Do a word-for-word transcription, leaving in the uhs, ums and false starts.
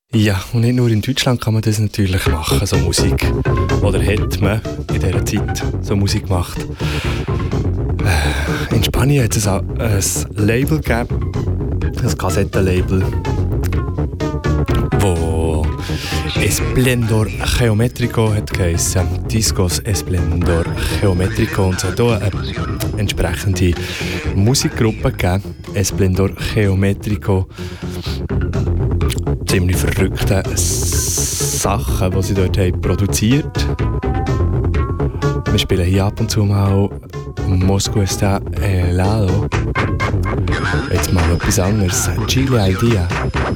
Ja, und nicht nur in Deutschland kann man das natürlich machen, so Musik. Oder hat man in dieser Zeit so Musik gemacht. In Spanien hat es ein, ein Label gegeben, ein Kassettenlabel, wo Esplendor Geometrico hat geheissen. Discos Esplendor Geometrico. Und es hat auch eine entsprechende Musikgruppe gegeben, Esplendor Geometrico. Ziemlich verrückte Sachen, die sie dort haben produziert. Wir spielen hier ab und zu mal Moscú está helado. Jetzt mal etwas anderes. Chile al Dia.